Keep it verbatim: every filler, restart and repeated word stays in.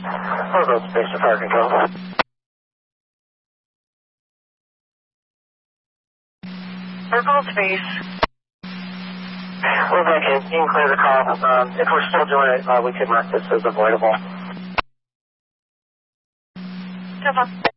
Orbital Space to Fire Control. Orbital Space. We're back in. You can clear the call. Um, if we're still doing it, uh, we could mark this as avoidable.